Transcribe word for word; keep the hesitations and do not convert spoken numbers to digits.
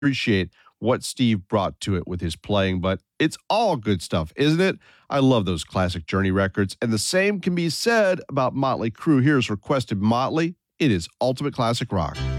appreciate what Steve brought to it with his playing, but it's all good stuff, isn't it? I love those classic Journey records, and the same can be said about Motley Crue. Here's Requested Motley. It is ultimate classic rock.